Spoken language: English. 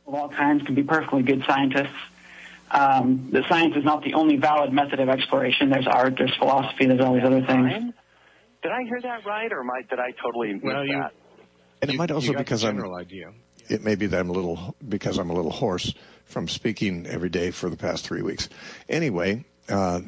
of all kinds can be perfectly good scientists. The science is not the only valid method of exploration. There's art, there's philosophy, there's all these other things. Did I hear that right, or did I totally miss that? And it might also because idea. It may be that I'm a little hoarse from speaking every day for the past 3 weeks. Anyway,